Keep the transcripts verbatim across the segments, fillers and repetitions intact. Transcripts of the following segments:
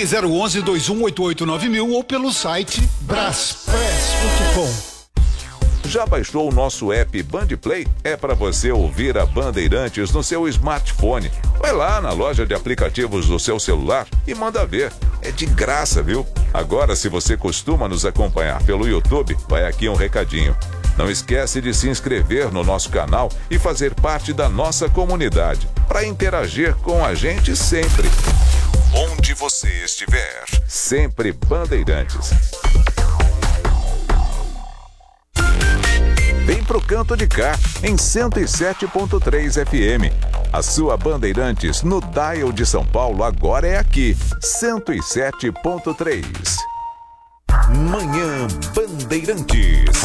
Ligue zero onze, dois um oito oito nove mil ou pelo site braspress ponto com. Já baixou o nosso app Bandplay? É para você ouvir a Bandeirantes no seu smartphone. Vai lá na loja de aplicativos do seu celular e manda ver. É de graça, viu? Agora, se você costuma nos acompanhar pelo YouTube, vai aqui um recadinho. Não esquece de se inscrever no nosso canal e fazer parte da nossa comunidade, para interagir com a gente sempre. Onde você estiver, sempre Bandeirantes. Vem pro Canto de Cá, em cento e sete ponto três F M. A sua Bandeirantes no dial de São Paulo agora é aqui, cento e sete ponto três. Manhã Bandeirantes.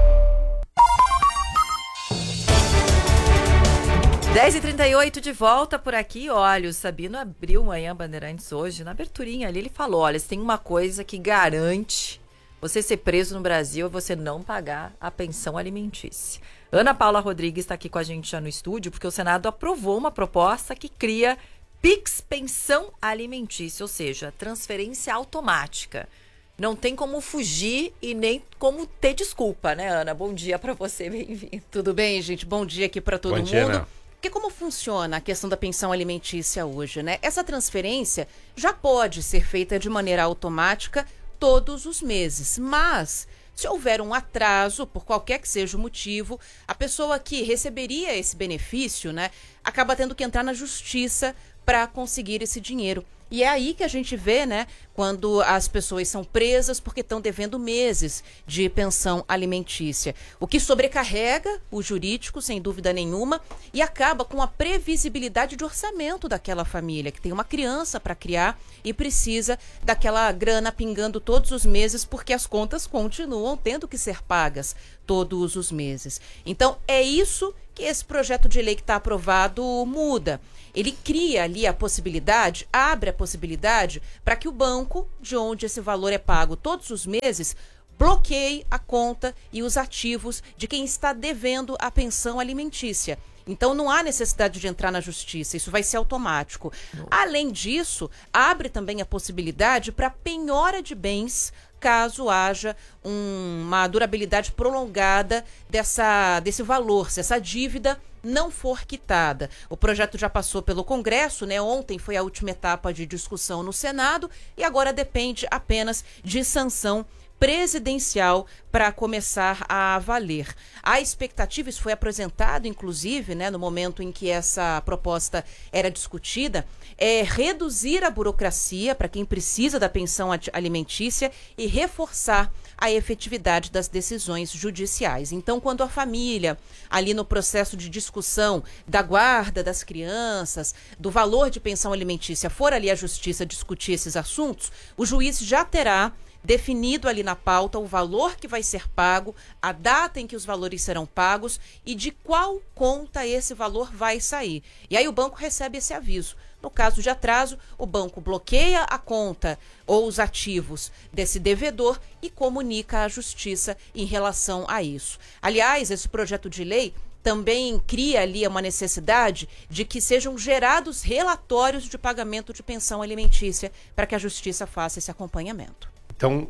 dez e trinta e oito de volta por aqui. Olha, o Sabino abriu Manhã Bandeirantes hoje. Na aberturinha ali ele falou, olha, se tem uma coisa que garante você ser preso no Brasil é você não pagar a pensão alimentícia. Ana Paula Rodrigues está aqui com a gente já no estúdio, porque o Senado aprovou uma proposta que cria Pix Pensão Alimentícia, ou seja, transferência automática. Não tem como fugir e nem como ter desculpa, né, Ana? Bom dia para você, bem-vindo. Tudo bem, gente? Bom dia aqui para todo Bom mundo. Dia, Ana. Porque como funciona a questão da pensão alimentícia hoje, né? Essa transferência já pode ser feita de maneira automática todos os meses, mas se houver um atraso, por qualquer que seja o motivo, a pessoa que receberia esse benefício, né, acaba tendo que entrar na justiça para conseguir esse dinheiro. E é aí que a gente vê, né, quando as pessoas são presas porque estão devendo meses de pensão alimentícia. O que sobrecarrega o jurídico, sem dúvida nenhuma, e acaba com a previsibilidade de orçamento daquela família, que tem uma criança para criar e precisa daquela grana pingando todos os meses, porque as contas continuam tendo que ser pagas todos os meses. Então, é isso que esse projeto de lei que está aprovado muda. Ele cria ali a possibilidade, abre a possibilidade para que o banco, de onde esse valor é pago todos os meses, bloqueie a conta e os ativos de quem está devendo a pensão alimentícia. Então não há necessidade de entrar na justiça, isso vai ser automático. Além disso, abre também a possibilidade para penhora de bens, caso haja um, uma durabilidade prolongada dessa, desse valor, se essa dívida não for quitada. O projeto já passou pelo Congresso, né? Ontem foi a última etapa de discussão no Senado e agora depende apenas de sanção presidencial para começar a valer. A expectativa, isso foi apresentado, inclusive, né, no momento em que essa proposta era discutida, é reduzir a burocracia para quem precisa da pensão alimentícia e reforçar a efetividade das decisões judiciais. Então, quando a família, ali no processo de discussão da guarda das crianças, do valor de pensão alimentícia, for ali à justiça discutir esses assuntos, o juiz já terá definido ali na pauta o valor que vai ser pago, a data em que os valores serão pagos e de qual conta esse valor vai sair. E aí o banco recebe esse aviso. No caso de atraso, o banco bloqueia a conta ou os ativos desse devedor e comunica à justiça em relação a isso. Aliás, esse projeto de lei também cria ali uma necessidade de que sejam gerados relatórios de pagamento de pensão alimentícia para que a justiça faça esse acompanhamento. Então,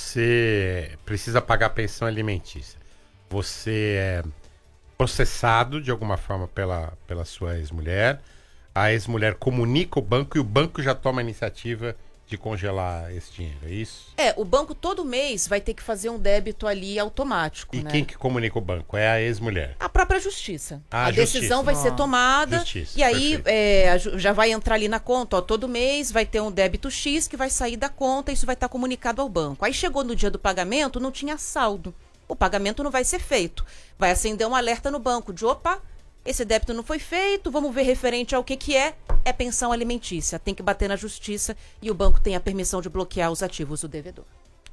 você precisa pagar pensão alimentícia. Você é processado de alguma forma pela, pela sua ex-mulher. A ex-mulher comunica o banco e o banco já toma a iniciativa de congelar esse dinheiro, é isso? É, o banco todo mês vai ter que fazer um débito ali automático, E né? quem que comunica o banco? É a ex-mulher? A própria justiça. Ah, a justiça. decisão vai ser tomada Justiça, e aí perfeito. é, a ju- já vai entrar ali na conta, ó, todo mês vai ter um débito X que vai sair da conta, isso vai estar comunicado ao banco. Aí chegou no dia do pagamento, não tinha saldo. O pagamento não vai ser feito. Vai acender um alerta no banco de, opa, esse débito não foi feito, vamos ver referente ao que que é. É pensão alimentícia. Tem que bater na justiça e o banco tem a permissão de bloquear os ativos do devedor.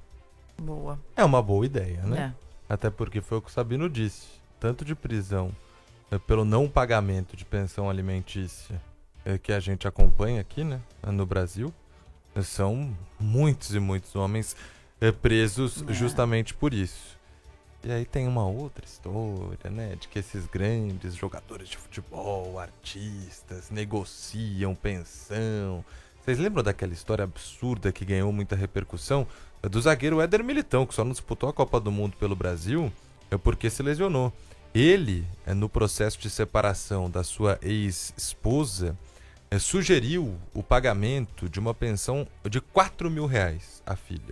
Boa. É uma boa ideia, né? É. Até porque foi o que o Sabino disse. Tanto de prisão eh, pelo não pagamento de pensão alimentícia eh, que a gente acompanha aqui, né, no Brasil, eh, são muitos e muitos homens eh, presos É. justamente por isso. E aí tem uma outra história, né, de que esses grandes jogadores de futebol, artistas, negociam pensão, Vocês lembram daquela história absurda que ganhou muita repercussão? Do zagueiro Éder Militão, que só não disputou a Copa do Mundo pelo Brasil é porque se lesionou. Ele, no processo de separação da sua ex-esposa, sugeriu o pagamento de uma pensão de quatro mil reais à filha.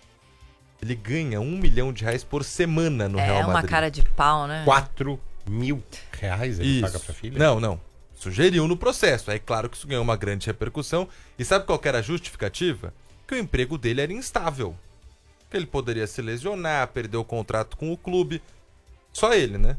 Ele ganha um milhão de reais por semana no é Real Madrid. É uma cara de pau, né? quatro mil reais ele isso. paga pra filha? Não, não. Sugeriu no processo. Aí claro que isso ganhou uma grande repercussão. E sabe qual que era a justificativa? Que o emprego dele era instável. Que ele poderia se lesionar, perder o contrato com o clube. Só ele, né?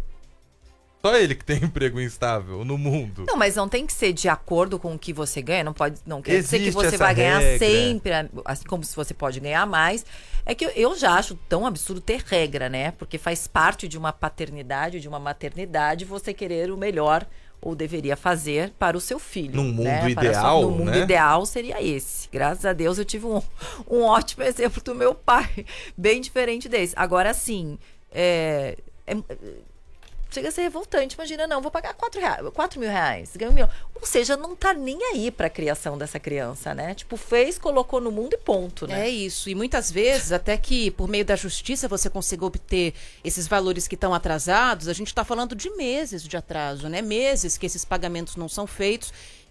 Só ele que tem emprego instável no mundo. Não, mas não tem que ser de acordo com o que você ganha. Não pode, não quer Existe dizer que você essa vai ganhar regra. sempre, assim como se você pode ganhar mais. É que eu, eu já acho tão absurdo ter regra, né? Porque faz parte de uma paternidade, de uma maternidade, você querer o melhor, ou deveria fazer, para o seu filho. Num mundo né? ideal, sua, No mundo né? ideal seria esse. Graças a Deus eu tive um, um ótimo exemplo do meu pai, bem diferente desse. Agora, sim, é... é chega a ser revoltante. Imagina, não, vou pagar quatro, reais, quatro mil reais, ganho um milhão. Ou seja, não tá nem aí pra criação dessa criança, né? Tipo, fez, colocou no mundo e ponto, né? É isso. E muitas vezes, até que por meio da justiça você consiga obter esses valores que estão atrasados, a gente está falando de meses de atraso, né? Meses que esses pagamentos não são feitos.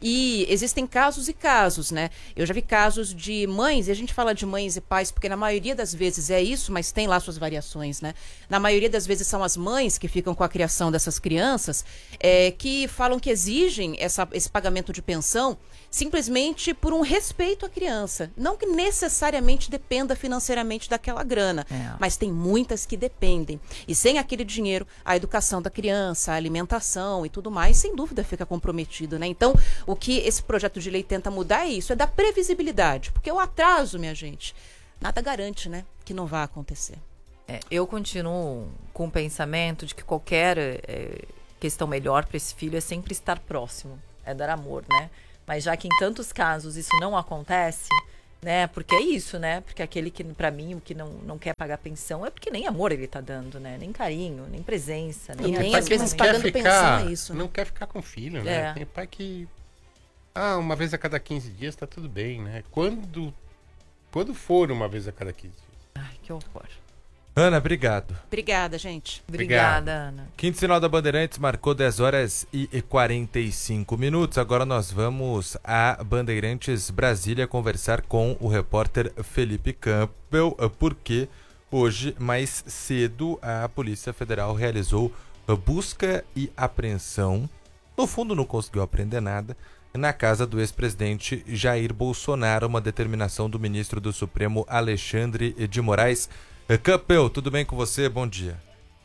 E existem casos e casos, né? Eu já vi casos de mães, e a gente fala de mães e pais, porque na maioria das vezes é isso, mas tem lá suas variações, né? Na maioria das vezes são as mães que ficam com a criação dessas crianças, é, que falam que exigem essa, esse pagamento de pensão simplesmente por um respeito à criança. Não que necessariamente dependa financeiramente daquela grana, É. mas tem muitas que dependem. E sem aquele dinheiro, a educação da criança, a alimentação e tudo mais, sem dúvida fica comprometido, né? Então, o que esse projeto de lei tenta mudar é isso, é dar previsibilidade. Porque o atraso, minha gente, nada garante, né, que não vá acontecer. É, eu continuo com o pensamento de que qualquer é, questão melhor para esse filho é sempre estar próximo, é dar amor, né? Mas já que em tantos casos isso não acontece, né? Porque é isso, né? Porque aquele que, pra mim, o que não, não quer pagar pensão é porque nem amor ele tá dando, né? Nem carinho, nem presença. Nem E nem afeto, às vezes nem- pagando quer pensão ficar, é isso, né? Não quer ficar com o filho, né? É. Tem pai que... Ah, uma vez a cada quinze dias tá tudo bem, né? Quando, quando for uma vez a cada quinze dias. Ai, que horror. Ana, obrigado. Obrigada, gente. Obrigada, Ana. Quinto Sinal da Bandeirantes marcou dez horas e quarenta e cinco minutos. Agora nós vamos a Bandeirantes Brasília conversar com o repórter Felipe Campbell, porque hoje, mais cedo, a Polícia Federal realizou busca e apreensão. No fundo, não conseguiu apreender nada. Na casa do ex-presidente Jair Bolsonaro, uma determinação do ministro do Supremo Alexandre de Moraes. Campbell, tudo bem com você? Bom dia.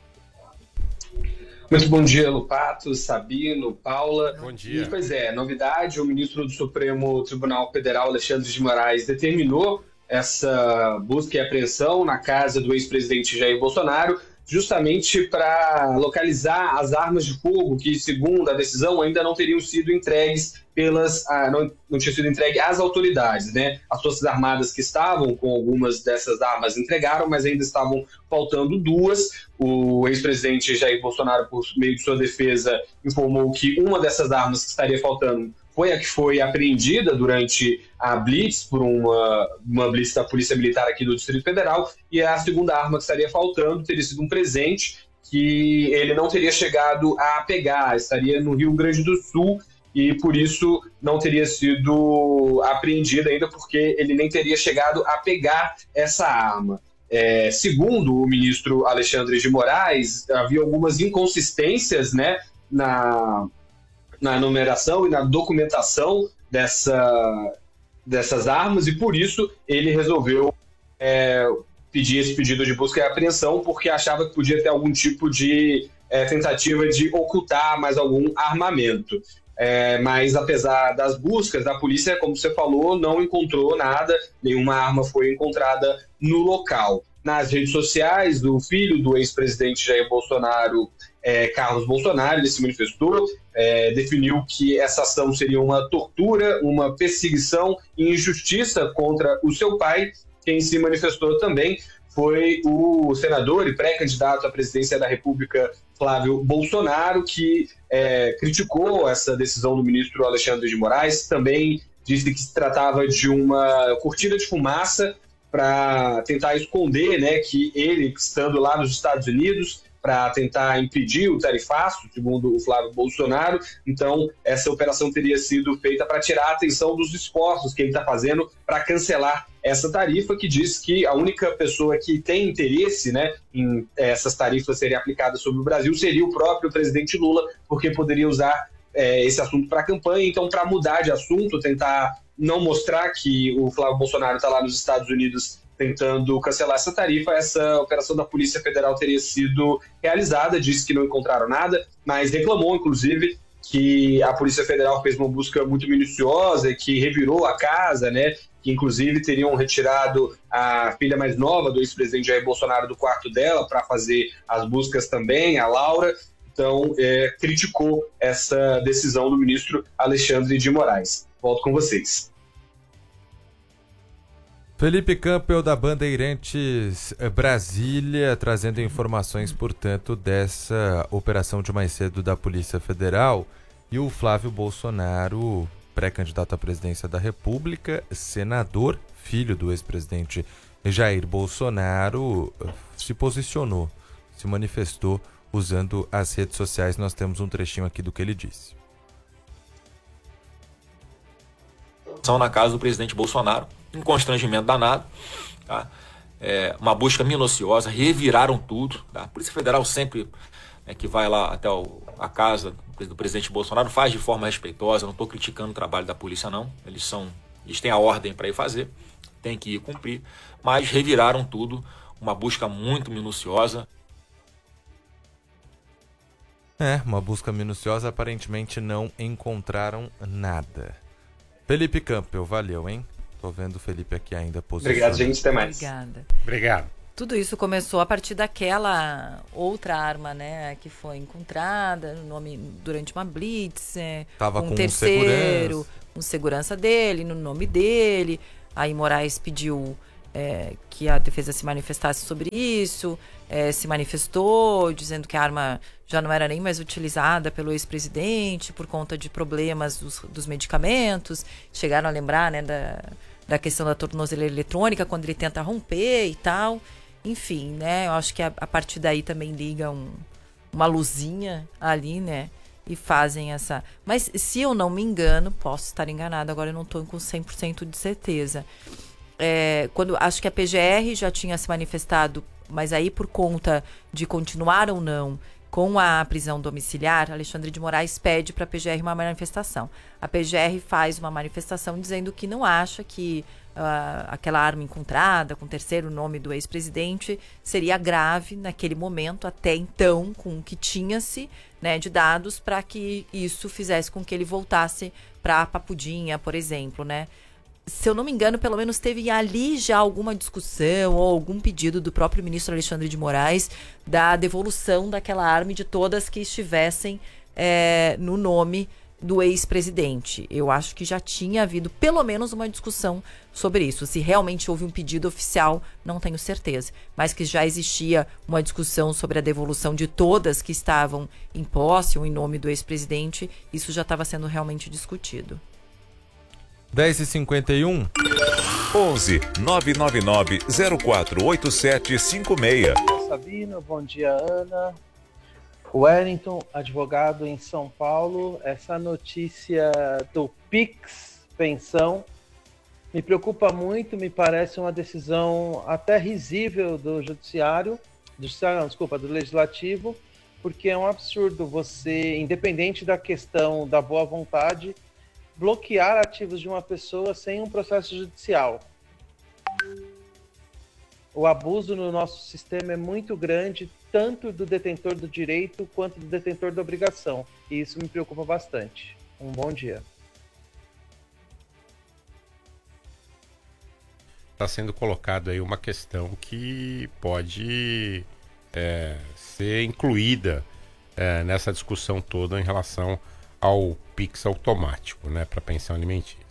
Muito bom dia, Lupato, Sabino, Paula. Bom dia. E, pois é, novidade, o ministro do Supremo Tribunal Federal, Alexandre de Moraes, determinou essa busca e apreensão na casa do ex-presidente Jair Bolsonaro, justamente para localizar as armas de fogo que, segundo a decisão, ainda não teriam sido entregues pelas, ah, não, não tinham sido entregues às autoridades, né? As Forças Armadas que estavam com algumas dessas armas entregaram, mas ainda estavam faltando duas. O ex-presidente Jair Bolsonaro, por meio de sua defesa, informou que uma dessas armas que estaria faltando foi a que foi apreendida durante a Blitz, por uma, uma Blitz da Polícia Militar aqui do Distrito Federal, e a segunda arma que estaria faltando teria sido um presente que ele não teria chegado a pegar, estaria no Rio Grande do Sul, e por isso não teria sido apreendida ainda, porque ele nem teria chegado a pegar essa arma. É, segundo o ministro Alexandre de Moraes, havia algumas inconsistências, né, na... na numeração e na documentação dessa, dessas armas, e por isso ele resolveu é, pedir esse pedido de busca e apreensão, porque achava que podia ter algum tipo de é, tentativa de ocultar mais algum armamento. É, mas apesar das buscas, a polícia, como você falou, não encontrou nada, nenhuma arma foi encontrada no local. Nas redes sociais, o filho do ex-presidente Jair Bolsonaro, é, Carlos Bolsonaro, ele se manifestou, é, definiu que essa ação seria uma tortura, uma perseguição e injustiça contra o seu pai. Quem se manifestou também foi o senador e pré-candidato à presidência da República, Flávio Bolsonaro, que é, criticou essa decisão do ministro Alexandre de Moraes, também disse que se tratava de uma cortina de fumaça para tentar esconder, né, que ele, estando lá nos Estados Unidos, para tentar impedir o tarifaço, segundo o Flávio Bolsonaro. Então, essa operação teria sido feita para tirar a atenção dos esforços que ele está fazendo para cancelar essa tarifa, que diz que a única pessoa que tem interesse, né, em essas tarifas serem aplicadas sobre o Brasil seria o próprio presidente Lula, porque poderia usar é, esse assunto para a campanha. Então, para mudar de assunto, tentar não mostrar que o Flávio Bolsonaro está lá nos Estados Unidos tentando cancelar essa tarifa, essa operação da Polícia Federal teria sido realizada, disse que não encontraram nada, mas reclamou, inclusive, que a Polícia Federal fez uma busca muito minuciosa, que revirou a casa, né, que inclusive teriam retirado a filha mais nova do ex-presidente Jair Bolsonaro do quarto dela para fazer as buscas também, a Laura. Então, é, criticou essa decisão do ministro Alexandre de Moraes. Volto com vocês. Felipe Campbell, da Bandeirantes Brasília, trazendo informações, portanto, dessa operação de mais cedo da Polícia Federal. E o Flávio Bolsonaro, pré-candidato à presidência da República, senador, filho do ex-presidente Jair Bolsonaro, se posicionou, se manifestou usando as redes sociais. Nós temos um trechinho aqui do que ele disse. São na casa do presidente Bolsonaro, um constrangimento danado, tá? É, uma busca minuciosa, reviraram tudo, tá? A Polícia Federal sempre, né, que vai lá até o, a casa do presidente Bolsonaro, faz de forma respeitosa. Não estou criticando o trabalho da polícia, não. Eles são, eles têm a ordem para ir fazer, tem que ir cumprir, mas reviraram tudo, uma busca muito minuciosa. É, uma busca minuciosa, aparentemente não encontraram nada. Felipe Campbell, valeu, hein? Tô vendo o Felipe aqui ainda posicionado. Obrigado, gente. Até mais. Obrigada. Obrigado. Tudo isso começou a partir daquela outra arma, né, que foi encontrada no nome, durante uma blitz, é, Tava um com terceiro, um segurança. um segurança dele, no nome dele. Aí Moraes pediu é, que a defesa se manifestasse sobre isso, é, se manifestou, dizendo que a arma já não era nem mais utilizada pelo ex-presidente por conta de problemas dos, dos medicamentos. Chegaram a lembrar, né, da, da questão da tornozeleira eletrônica, quando ele tenta romper e tal. Enfim, né, eu acho que a, a partir daí também liga um, uma luzinha ali, né, e fazem essa... Mas se eu não me engano, posso estar enganada, agora eu não estou com cem por cento de certeza. É, quando, acho que a P G R já tinha se manifestado, mas aí por conta de continuar ou não com a prisão domiciliar, Alexandre de Moraes pede para a P G R uma manifestação. A P G R faz uma manifestação dizendo que não acha que uh, aquela arma encontrada, com o terceiro nome do ex-presidente, seria grave naquele momento, até então, com o que tinha-se, né, de dados, para que isso fizesse com que ele voltasse para a Papudinha, por exemplo, né? Se eu não me engano, pelo menos teve ali já alguma discussão ou algum pedido do próprio ministro Alexandre de Moraes da devolução daquela arma e de todas que estivessem é, no nome do ex-presidente. Eu acho que já tinha havido pelo menos uma discussão sobre isso. Se realmente houve um pedido oficial, não tenho certeza. Mas que já existia uma discussão sobre a devolução de todas que estavam em posse ou em nome do ex-presidente, isso já estava sendo realmente discutido. dez e cinquenta e um. onze nove nove nove zero quatro oito sete cinco seis. Sabino, bom dia, Ana. Wellington, advogado em São Paulo. Essa notícia do Pix Pensão me preocupa muito, me parece uma decisão até risível do judiciário, do judiciário não, desculpa, do legislativo, porque é um absurdo você, independente da questão da boa vontade, bloquear ativos de uma pessoa sem um processo judicial. O abuso no nosso sistema é muito grande, tanto do detentor do direito quanto do detentor da obrigação. E isso me preocupa bastante. Um bom dia. Está sendo colocado aí uma questão que pode é, ser incluída é, nessa discussão toda em relação ao Pix automático, né, para pensão alimentícia.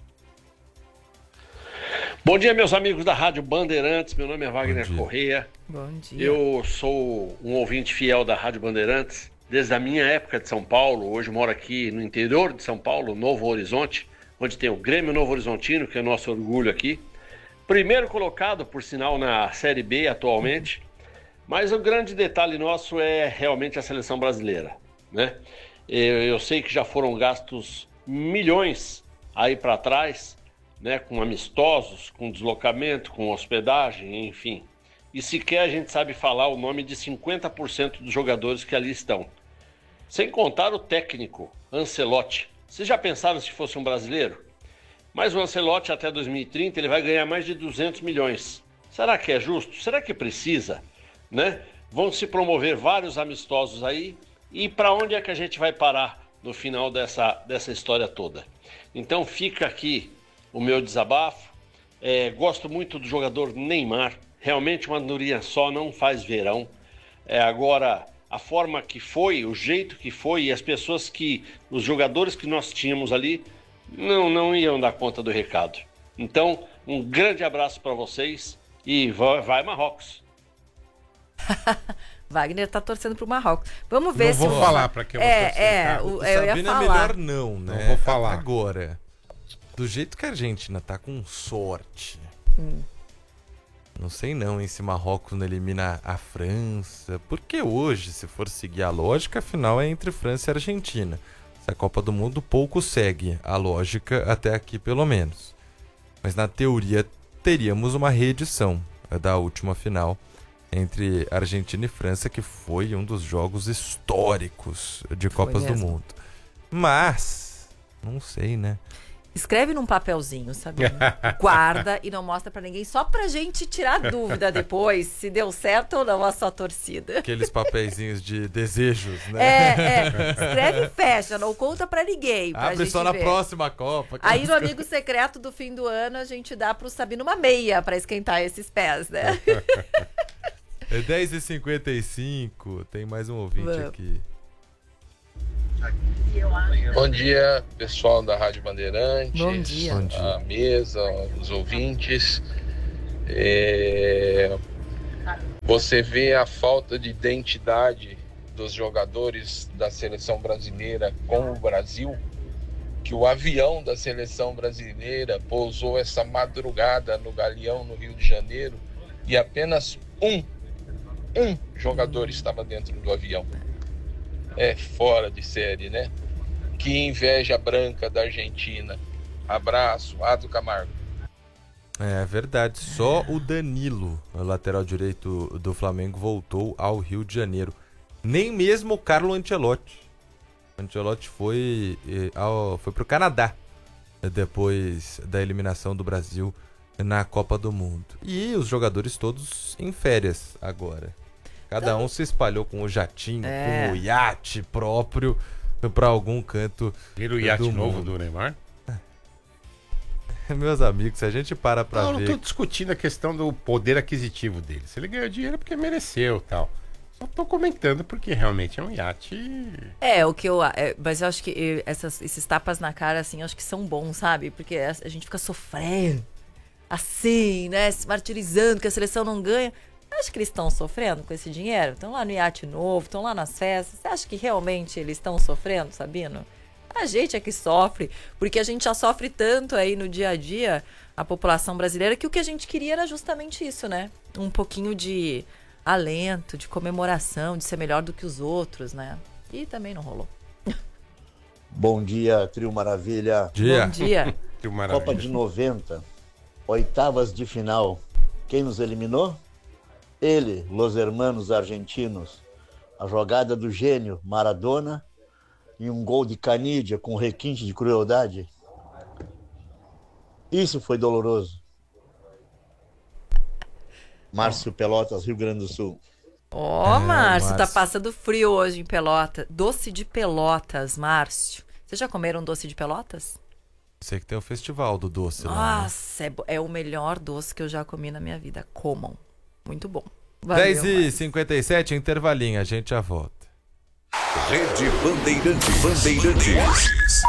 Bom dia, meus amigos da Rádio Bandeirantes. Meu nome é Wagner Correia. Bom dia. Eu sou um ouvinte fiel da Rádio Bandeirantes desde a minha época de São Paulo. Hoje moro aqui no interior de São Paulo, Novo Horizonte, onde tem o Grêmio Novo Horizontino, que é nosso orgulho aqui. Primeiro colocado, por sinal, na Série B atualmente. Mas o grande detalhe nosso é realmente a seleção brasileira, né? Eu, eu sei que já foram gastos milhões aí para trás, né? Com amistosos, com deslocamento, com hospedagem, enfim. E sequer a gente sabe falar o nome de cinquenta por cento dos jogadores que ali estão. Sem contar o técnico, Ancelotti. Vocês já pensaram se fosse um brasileiro? Mas o Ancelotti até dois mil e trinta ele vai ganhar mais de duzentos milhões. Será que é justo? Será que precisa? Né? Vão se promover vários amistosos aí. E para onde é que a gente vai parar no final dessa, dessa história toda? Então fica aqui o meu desabafo. É, gosto muito do jogador Neymar. Realmente uma andorinha só não faz verão. É, agora, a forma que foi, o jeito que foi e as pessoas que, os jogadores que nós tínhamos ali, não, não iam dar conta do recado. Então, um grande abraço para vocês e vai, vai Marrocos. Wagner tá torcendo pro Marrocos. Vamos ver não se... Não vou falar para que eu vou é, torcer. É, tá? o, eu ia Sabina falar. é melhor não, né? Não vou falar. Agora, do jeito que a Argentina tá com sorte... Hum. Não sei não, hein, se Marrocos não elimina a França. Porque hoje, se for seguir a lógica, a final é entre França e Argentina. Se a Copa do Mundo pouco segue a lógica, até aqui pelo menos. Mas na teoria teríamos uma reedição da última final entre Argentina e França, que foi um dos jogos históricos de Copas do Mundo. Mas, não sei, né? Escreve num papelzinho, sabe? Guarda e não mostra pra ninguém, só pra gente tirar dúvida depois se deu certo ou não a sua torcida. Aqueles papeizinhos de desejos, né? É, é. Escreve e fecha, não conta pra ninguém. Pra Abre gente só na ver. próxima Copa. Aí no amigo secreto do fim do ano a gente dá pro Sabino uma meia pra esquentar esses pés, né? É dez e cinquenta e cinco, tem mais um ouvinte Vamos. aqui. Bom dia, pessoal da Rádio Bandeirantes. Bom dia. Bom dia. A mesa, os ouvintes. É... Você vê a falta de identidade dos jogadores da seleção brasileira com o Brasil, que o avião da seleção brasileira pousou essa madrugada no Galeão, no Rio de Janeiro, e apenas um, um jogador estava dentro do avião. É fora de série, né? Que inveja branca da Argentina. Abraço, Ado Camargo. É verdade, só o Danilo, o lateral direito do Flamengo, voltou ao Rio de Janeiro. Nem mesmo o Carlo Ancelotti. O Ancelotti foi, eh, ao, foi pro Canadá depois da eliminação do Brasil na Copa do Mundo. E os jogadores todos em férias agora. Cada um se espalhou com o jatinho, É. com o iate próprio para algum canto Vira o iate do novo mundo. do Neymar? Meus amigos, se a gente para pra Não, ver... não tô discutindo a questão do poder aquisitivo dele. Se ele ganhou dinheiro é porque mereceu e tal. Só tô comentando porque realmente é um iate... É, o que eu. É, mas eu acho que eh, essas, esses tapas na cara, assim, eu acho que são bons, sabe? Porque a, a gente fica sofrendo, assim, né? Se martirizando que a seleção não ganha. Acho que eles estão sofrendo com esse dinheiro? Estão lá no iate novo, estão lá nas festas. Você acha que realmente eles estão sofrendo, Sabino? A gente é que sofre, porque a gente já sofre tanto aí no dia a dia, a população brasileira, que o que a gente queria era justamente isso, né? Um pouquinho de alento, de comemoração, de ser melhor do que os outros, né? E também não rolou. Bom dia, Trio Maravilha. Dia. Bom dia. Que maravilha. Copa de noventa, oitavas de final. Quem nos eliminou? Ele, Los Hermanos Argentinos. A jogada do gênio Maradona e um gol de Canídia com requinte de crueldade. Isso foi doloroso. Márcio Pelotas, Rio Grande do Sul. Ó, É, Márcio, tá Márcio. passando frio hoje em Pelotas. Doce de Pelotas, Márcio. Vocês já comeram doce de Pelotas? Sei que tem o festival do doce lá, né? Nossa, é, bo- é o melhor doce que eu já comi na minha vida. Comam. Muito bom. Valeu, dez e Márcio. cinquenta e sete, intervalinho, a gente já volta. Rede Bandeirantes. Bandeirantes.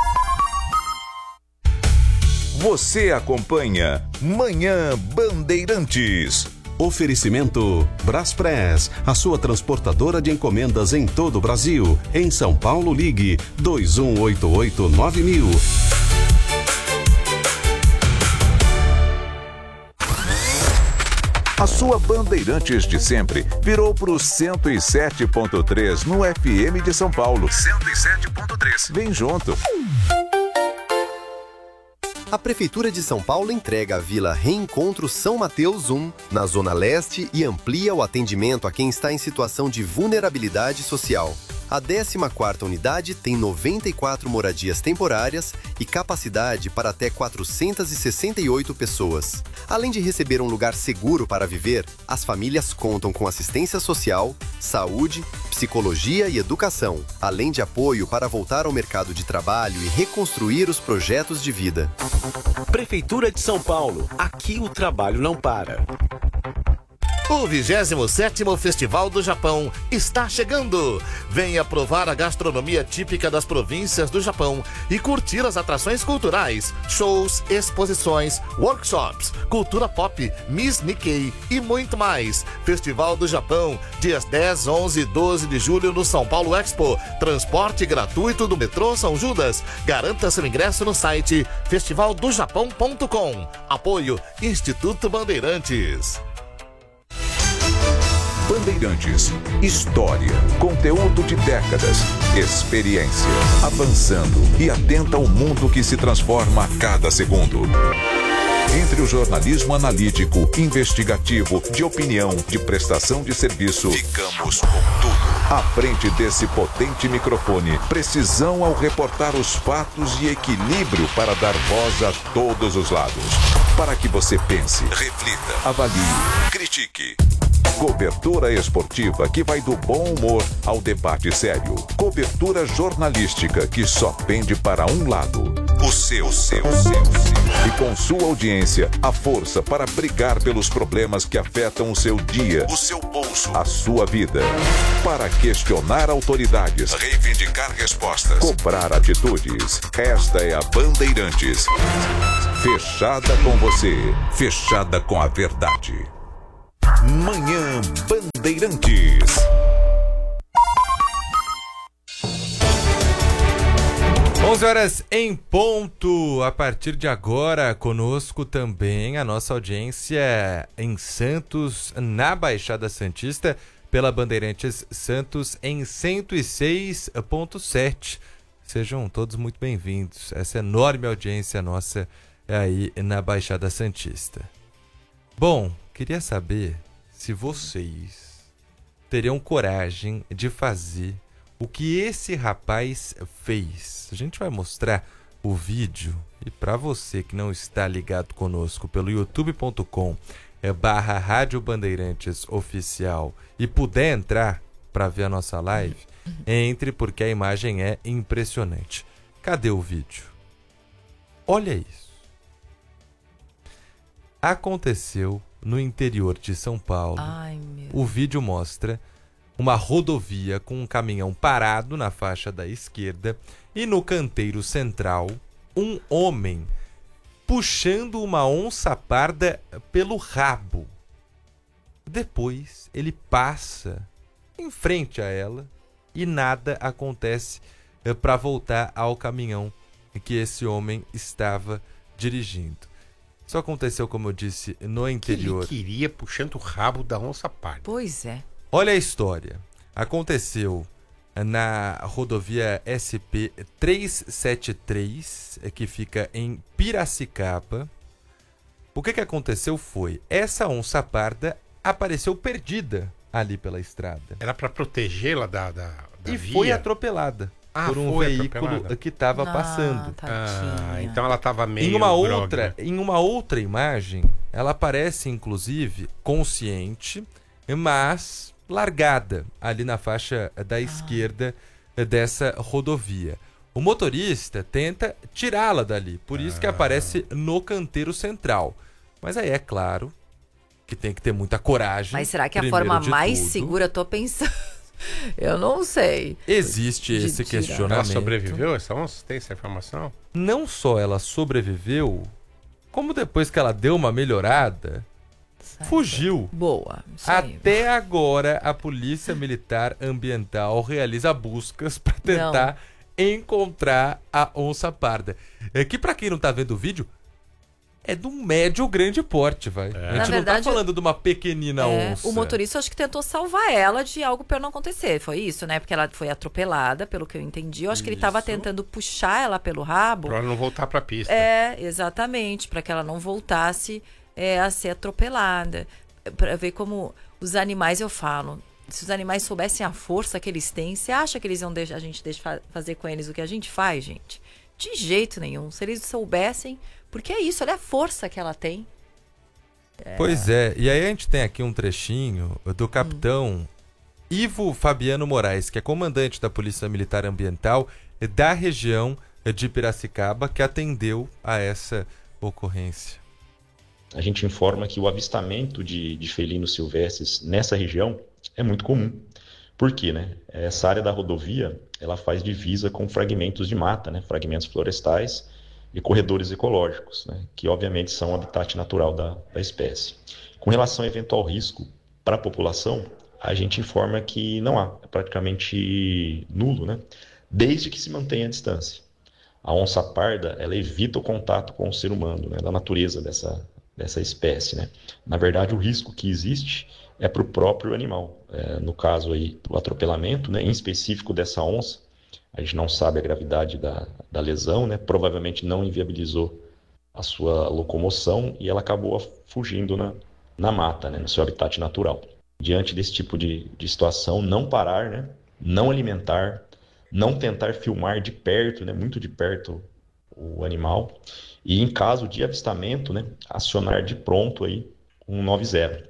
Você acompanha Manhã Bandeirantes. Oferecimento Braspress, a sua transportadora de encomendas em todo o Brasil. Em São Paulo, ligue dois um oito oito nove mil. A sua Bandeirantes de sempre virou pro cento e sete ponto três no F M de São Paulo. cento e sete ponto três. Vem junto. A Prefeitura de São Paulo entrega a Vila Reencontro São Mateus um, na Zona Leste, e amplia o atendimento a quem está em situação de vulnerabilidade social. A décima quarta unidade tem noventa e quatro moradias temporárias e capacidade para até quatrocentas e sessenta e oito pessoas. Além de receber um lugar seguro para viver, as famílias contam com assistência social, saúde, psicologia e educação, além de apoio para voltar ao mercado de trabalho e reconstruir os projetos de vida. Prefeitura de São Paulo. Aqui o trabalho não para. O vigésimo sétimo Festival do Japão está chegando. Venha provar a gastronomia típica das províncias do Japão e curtir as atrações culturais, shows, exposições, workshops, cultura pop, Miss Nikkei e muito mais. Festival do Japão, dias dez, onze e doze de julho no São Paulo Expo. Transporte gratuito do metrô São Judas. Garanta seu ingresso no site festival do japão ponto com. Apoio Instituto Bandeirantes. Bandeirantes, história, conteúdo de décadas, experiência, avançando e atenta ao mundo que se transforma a cada segundo. Entre o jornalismo analítico, investigativo, de opinião, de prestação de serviço, ficamos com tudo. À frente desse potente microfone, precisão ao reportar os fatos e equilíbrio para dar voz a todos os lados. Para que você pense, reflita, avalie, critique. Cobertura esportiva que vai do bom humor ao debate sério. Cobertura jornalística que só pende para um lado. O seu, o seu, o seu. E com sua audiência, a força para brigar pelos problemas que afetam o seu dia, o seu bolso, a sua vida. Para questionar autoridades, reivindicar respostas, cobrar atitudes. Esta é a Bandeirantes. Fechada com você, fechada com a verdade. Manhã Bandeirantes. onze horas em ponto. A partir de agora, conosco também a nossa audiência em Santos, na Baixada Santista, pela Bandeirantes Santos em cento e seis ponto sete. Sejam todos muito bem-vindos. Essa enorme audiência nossa aí na Baixada Santista. Bom, queria saber se vocês teriam coragem de fazer o que esse rapaz fez. A gente vai mostrar o vídeo e para você que não está ligado conosco pelo youtube ponto com é barra Rádio Bandeirantes Oficial e puder entrar para ver a nossa live, entre porque a imagem é impressionante. Cadê o vídeo? Olha isso. Aconteceu no interior de São Paulo. Ai, meu. O vídeo mostra uma rodovia com um caminhão parado na faixa da esquerda e no canteiro central um homem puxando uma onça parda pelo rabo. Depois ele passa em frente a ela e nada acontece para voltar ao caminhão que esse homem estava dirigindo. Isso aconteceu, como eu disse, no interior. Que ele queria puxando o rabo da onça parda. Pois é. Olha a história. Aconteceu na rodovia S P trezentos e setenta e três, que fica em Piracicaba. O que, que aconteceu foi, essa onça parda apareceu perdida ali pela estrada. Era para protegê-la da, da, da E via? foi atropelada. Ah, por um foi veículo atropelada? que estava Ah, passando. Ah, então ela estava meio Em uma grogue, outra, né? em uma outra imagem, ela aparece inclusive consciente, mas largada ali na faixa da Ah. esquerda dessa rodovia. O motorista tenta tirá-la dali, por isso que Ah. aparece no canteiro central. Mas aí é claro que tem que ter muita coragem. Mas será que a primeiro forma de mais tudo. segura, eu tô pensando. Eu não sei. Existe de esse tirar. questionamento. Ela sobreviveu? Essa onça tem essa informação? Não só ela sobreviveu, como depois que ela deu uma melhorada, fugiu. Boa. Isso aí. Até agora, a Polícia Militar Ambiental realiza buscas para tentar encontrar a onça parda. É que, para quem não tá vendo o vídeo, é de um médio ou grande porte, vai. É. A gente Na não verdade, tá falando de uma pequenina é, onça. o motorista acho que tentou salvar ela de algo para não acontecer, foi isso, né? Porque ela foi atropelada, pelo que eu entendi. Eu acho isso. que ele estava tentando puxar ela pelo rabo. Para ela não voltar para a pista. É, exatamente, para que ela não voltasse é, a ser atropelada. Para ver como os animais, eu falo, se os animais soubessem a força que eles têm, você acha que eles iam deixar a gente deixar fazer com eles o que a gente faz, gente? De jeito nenhum. Se eles soubessem, porque é isso, olha a força que ela tem. É... Pois é, e aí a gente tem aqui um trechinho do capitão hum. Ivo Fabiano Moraes, que é comandante da Polícia Militar Ambiental da região de Piracicaba, que atendeu a essa ocorrência. A gente informa que o avistamento de, de felinos silvestres nessa região é muito comum. Por quê, né? Essa área da rodovia, ela faz divisa com fragmentos de mata, né? Fragmentos florestais e corredores ecológicos, né? Que obviamente são o habitat natural da, da espécie. Com relação ao eventual risco para a população, a gente informa que não há, é praticamente nulo, né? Desde que se mantenha a distância. A onça parda, ela evita o contato com o ser humano, né? Da natureza dessa, dessa espécie, né? Na verdade, o risco que existe é para o próprio animal. É, no caso aí, do atropelamento, né? Em específico dessa onça, a gente não sabe a gravidade da, da lesão, né? Provavelmente não inviabilizou a sua locomoção e ela acabou fugindo na, na mata, né? No seu habitat natural. Diante desse tipo de, de situação, não parar, né? Não alimentar, não tentar filmar de perto, né? Muito de perto o animal. E em caso de avistamento, né? Acionar de pronto aí um noventa.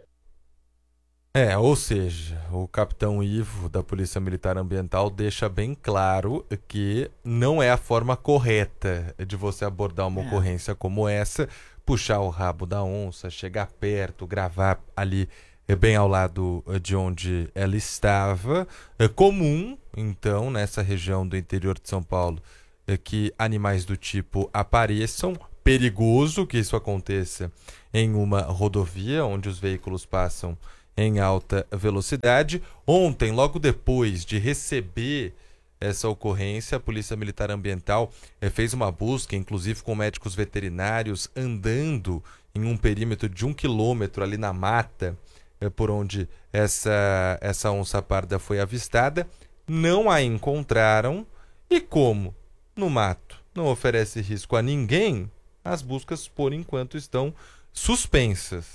É, ou seja, o capitão Ivo da Polícia Militar Ambiental deixa bem claro que não é a forma correta de você abordar uma é. ocorrência como essa, puxar o rabo da onça, chegar perto, gravar ali bem ao lado de onde ela estava. É comum, então, nessa região do interior de São Paulo, que animais do tipo apareçam. Perigoso que isso aconteça em uma rodovia onde os veículos passam em alta velocidade. Ontem, logo depois de receber essa ocorrência, a Polícia Militar Ambiental eh, fez uma busca, inclusive com médicos veterinários, andando em um perímetro de um quilômetro ali na mata, eh, por onde essa, essa onça parda foi avistada. Não a encontraram e, como no mato não oferece risco a ninguém, as buscas, por enquanto, estão suspensas.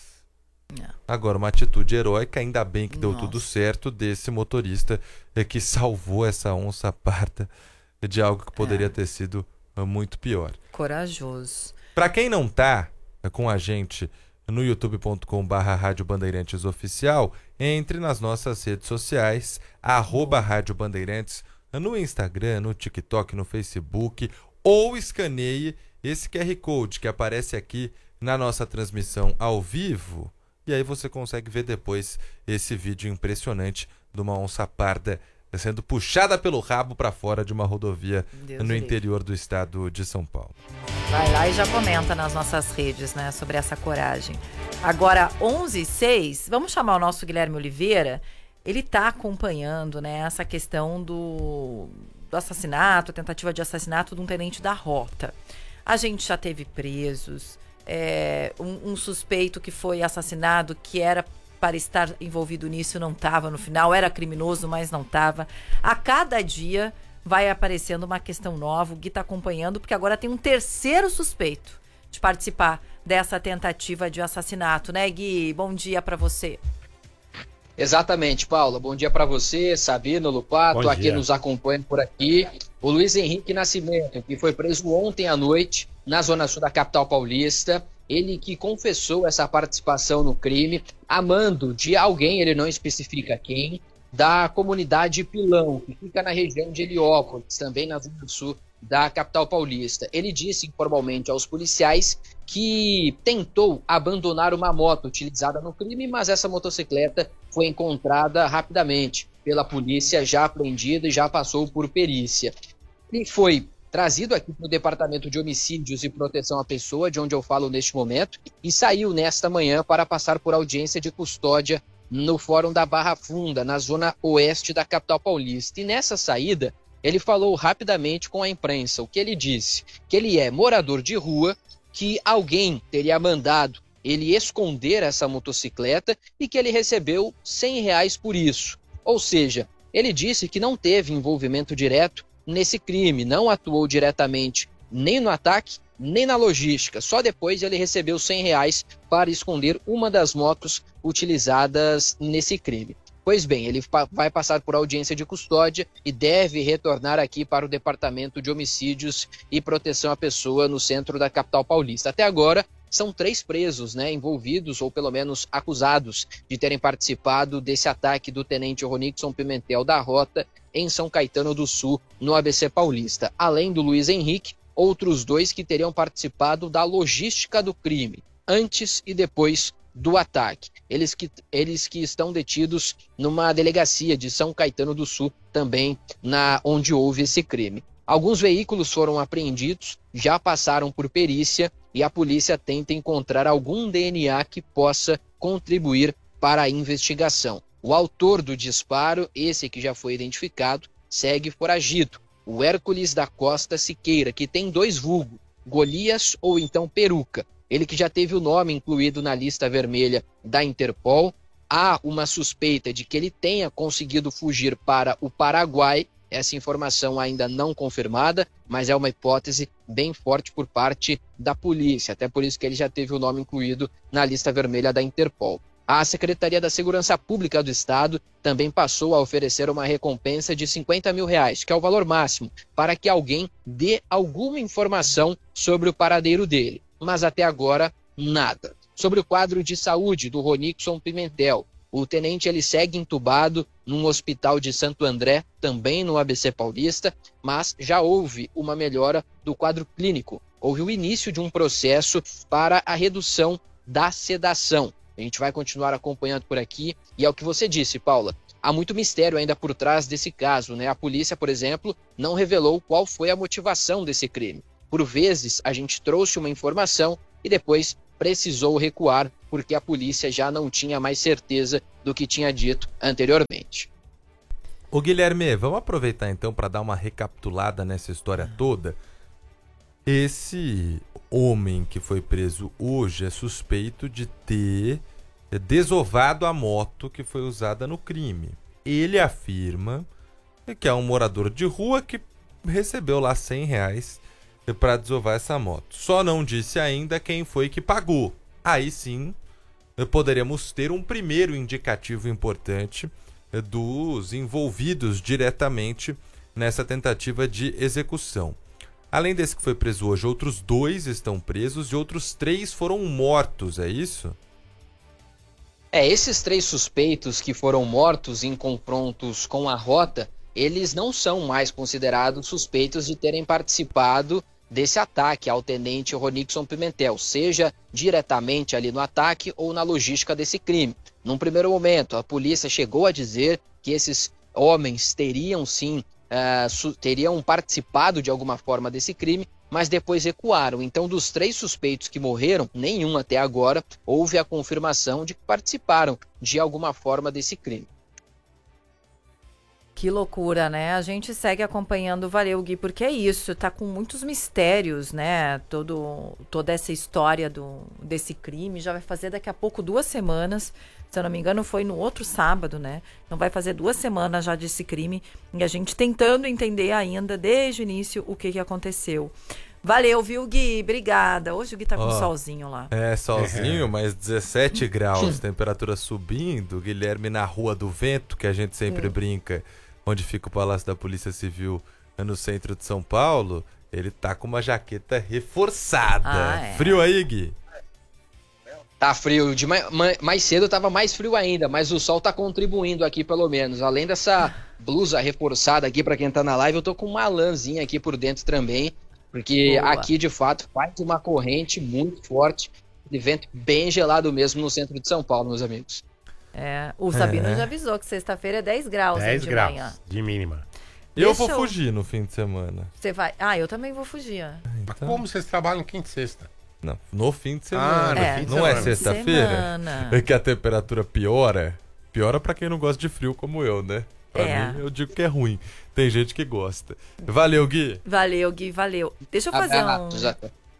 Agora, uma atitude heróica, ainda bem que deu Nossa. tudo certo, desse motorista é, que salvou essa onça parda de algo que poderia é. ter sido é, muito pior. Corajoso. Para quem não tá é, com a gente no youtube ponto com barra Rádio Bandeirantes Oficial, entre nas nossas redes sociais, arroba Rádio Bandeirantes, no Instagram, no TikTok, no Facebook, ou escaneie esse Q R Code que aparece aqui na nossa transmissão ao vivo. E aí você consegue ver depois esse vídeo impressionante de uma onça parda sendo puxada pelo rabo para fora de uma rodovia Deus no Deus. interior do estado de São Paulo. Vai lá e já comenta nas nossas redes, né, sobre essa coragem. Agora, onze e seis, vamos chamar o nosso Guilherme Oliveira. Ele está acompanhando, né, essa questão do, do assassinato, a tentativa de assassinato de um tenente da Rota. A gente já teve presos. É, um, um suspeito que foi assassinado, que era para estar envolvido nisso, não estava no final, era criminoso, mas não estava. A cada dia vai aparecendo uma questão nova, o Gui está acompanhando, porque agora tem um terceiro suspeito de participar dessa tentativa de assassinato, né, Gui? Bom dia para você. Exatamente, Paula. Bom dia para você, Sabino, Lupato, aqui nos acompanhando por aqui. O Luiz Henrique Nascimento, que foi preso ontem à noite na zona sul da capital paulista. Ele que confessou essa participação no crime, a mando de alguém, ele não especifica quem, da comunidade Pilão, que fica na região de Heliópolis, também na zona sul da capital paulista. Ele disse informalmente aos policiais que tentou abandonar uma moto utilizada no crime, mas essa motocicleta foi encontrada rapidamente pela polícia, já apreendida e já passou por perícia. Ele foi trazido aqui para o Departamento de Homicídios e Proteção à Pessoa, de onde eu falo neste momento, e saiu nesta manhã para passar por audiência de custódia no Fórum da Barra Funda, na zona oeste da capital paulista. E nessa saída, ele falou rapidamente com a imprensa. O que ele disse? Que ele é morador de rua, que alguém teria mandado ele esconder essa motocicleta e que ele recebeu cem reais por isso. Ou seja, ele disse que não teve envolvimento direto nesse crime, não atuou diretamente nem no ataque, nem na logística. Só depois ele recebeu cem reais para esconder uma das motos utilizadas nesse crime. Pois bem, ele vai passar por audiência de custódia e deve retornar aqui para o Departamento de Homicídios e Proteção à Pessoa no centro da capital paulista. Até agora, são três presos, né, envolvidos ou pelo menos acusados de terem participado desse ataque do tenente Ronixon Pimentel da Rota em São Caetano do Sul, no A B C Paulista. Além do Luiz Henrique, outros dois que teriam participado da logística do crime, antes e depois do ataque. Eles que, eles que estão detidos numa delegacia de São Caetano do Sul, também na onde houve esse crime. Alguns veículos foram apreendidos, já passaram por perícia e a polícia tenta encontrar algum D N A que possa contribuir para a investigação. O autor do disparo, esse que já foi identificado, segue foragido. O Hércules da Costa Siqueira, que tem dois vulgos, Golias ou então Peruca. Ele que já teve o nome incluído na lista vermelha da Interpol. Há uma suspeita de que ele tenha conseguido fugir para o Paraguai. Essa informação ainda não confirmada, mas é uma hipótese bem forte por parte da polícia. Até por isso que ele já teve o nome incluído na lista vermelha da Interpol. A Secretaria da Segurança Pública do Estado também passou a oferecer uma recompensa de cinquenta mil reais, que é o valor máximo, para que alguém dê alguma informação sobre o paradeiro dele. Mas até agora, nada. Sobre o quadro de saúde do Ronixon Pimentel, o tenente ele segue entubado num hospital de Santo André, também no A B C Paulista, mas já houve uma melhora do quadro clínico. Houve o início de um processo para a redução da sedação. A gente vai continuar acompanhando por aqui. E é o que você disse, Paula. Há muito mistério ainda por trás desse caso, né? A polícia, por exemplo, não revelou qual foi a motivação desse crime. Por vezes, a gente trouxe uma informação e depois precisou recuar porque a polícia já não tinha mais certeza do que tinha dito anteriormente. Ô Guilherme, vamos aproveitar então para dar uma recapitulada nessa história toda. Esse homem que foi preso hoje é suspeito de ter desovado a moto que foi usada no crime. Ele afirma que é um morador de rua que recebeu lá cem reais para desovar essa moto. Só não disse ainda quem foi que pagou. Aí sim, poderemos ter um primeiro indicativo importante dos envolvidos diretamente nessa tentativa de execução. Além desse que foi preso hoje, outros dois estão presos e outros três foram mortos, é isso? É, esses três suspeitos que foram mortos em confrontos com a Rota, eles não são mais considerados suspeitos de terem participado desse ataque ao tenente Ronixon Pimentel, seja diretamente ali no ataque ou na logística desse crime. Num primeiro momento, a polícia chegou a dizer que esses homens teriam sim, uh, su- teriam participado de alguma forma desse crime, mas depois recuaram. Então, dos três suspeitos que morreram, nenhum até agora houve a confirmação de que participaram de alguma forma desse crime. Que loucura, né? A gente segue acompanhando. Valeu, Gui, porque é isso, tá com muitos mistérios, né? Todo, toda essa história do, desse crime. Já vai fazer daqui a pouco duas semanas. Se eu não me engano, foi no outro sábado, né? Então vai fazer duas semanas já desse crime. E a gente tentando entender ainda, desde o início, o que, que aconteceu. Valeu, viu, Gui? Obrigada. Hoje o Gui tá com oh, solzinho lá. É, solzinho, mas dezessete graus, temperatura subindo. Guilherme na Rua do Vento, que a gente sempre hum. brinca, onde fica o Palácio da Polícia Civil, no centro de São Paulo, ele tá com uma jaqueta reforçada. Ah, é. Frio aí, Gui? Tá frio. De mais, mais cedo tava mais frio ainda, mas o sol tá contribuindo aqui pelo menos. Além dessa blusa reforçada aqui pra quem tá na live, eu tô com uma lãzinha aqui por dentro também, porque Boa. Aqui de fato faz uma corrente muito forte, de vento bem gelado mesmo no centro de São Paulo, meus amigos. É, o Sabino é. já avisou que sexta-feira é dez graus dez de graus manhã. De mínima. Eu Deixa vou eu... fugir no fim de semana. Você vai? Ah, eu também vou fugir. Então... Mas como vocês trabalham quinta e sexta? Não, no fim de semana. Ah, no é. fim de não semana. é sexta-feira? É que a temperatura piora. Piora pra quem não gosta de frio como eu, né? Pra é. mim, eu digo que é ruim. Tem gente que gosta. Valeu, Gui. Valeu, Gui, valeu. Deixa eu fazer ah, um... ah,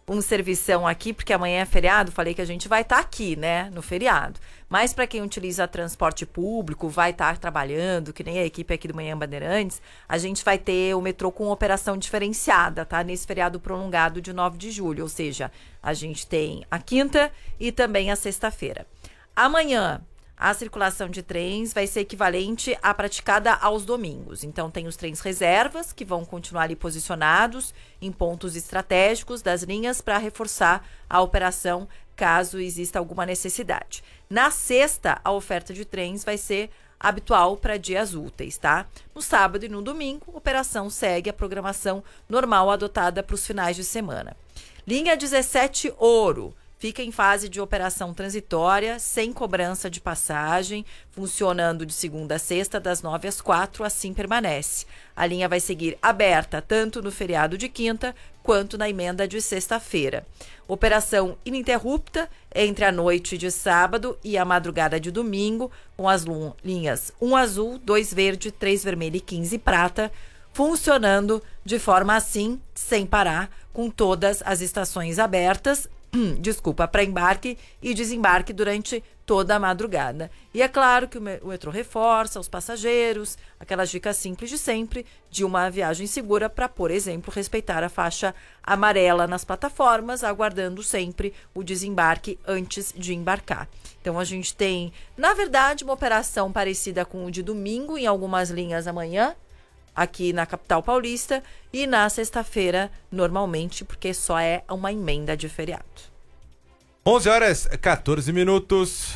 um servição aqui, porque amanhã é feriado, falei que a gente vai estar tá aqui, né, no feriado. Mas para quem utiliza transporte público, vai estar tá trabalhando, que nem a equipe aqui do Manhã Bandeirantes, a gente vai ter o metrô com operação diferenciada, tá? Nesse feriado prolongado de nove de julho, ou seja, a gente tem a quinta e também a sexta-feira. Amanhã, a circulação de trens vai ser equivalente à praticada aos domingos. Então, tem os trens reservas, que vão continuar ali posicionados em pontos estratégicos das linhas para reforçar a operação caso exista alguma necessidade. Na sexta, a oferta de trens vai ser habitual para dias úteis, tá? No sábado e no domingo, a operação segue a programação normal adotada para os finais de semana. Linha dezessete Ouro fica em fase de operação transitória, sem cobrança de passagem, funcionando de segunda a sexta, das nove às quatro, assim permanece. A linha vai seguir aberta tanto no feriado de quinta, quanto na emenda de sexta-feira. Operação ininterrupta entre a noite de sábado e a madrugada de domingo, com as linhas um azul, dois verde, três vermelho e quinze prata, funcionando de forma assim, sem parar, com todas as estações abertas, desculpa, para embarque e desembarque durante toda a madrugada. E é claro que o metrô reforça aos passageiros aquelas dicas simples de sempre de uma viagem segura para, por exemplo, respeitar a faixa amarela nas plataformas, aguardando sempre o desembarque antes de embarcar. Então a gente tem, na verdade, uma operação parecida com o de domingo em algumas linhas amanhã, aqui na capital paulista, e na sexta-feira, normalmente, porque só é uma emenda de feriado. onze horas e quatorze minutos.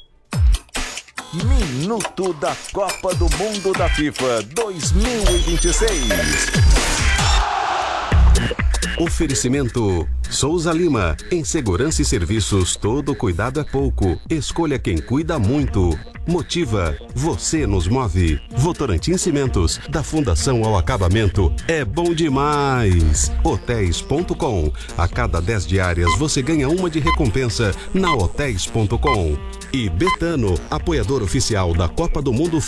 Minuto da Copa do Mundo da FIFA dois mil e vinte e seis. Oferecimento Souza Lima. Em segurança e serviços, todo cuidado é pouco. Escolha quem cuida muito. Motiva, você nos move. Votorantim Cimentos, da fundação ao acabamento, é bom demais. hotéis ponto com. A cada dez diárias você ganha uma de recompensa na hotéis ponto com. E Betano, apoiador oficial da Copa do Mundo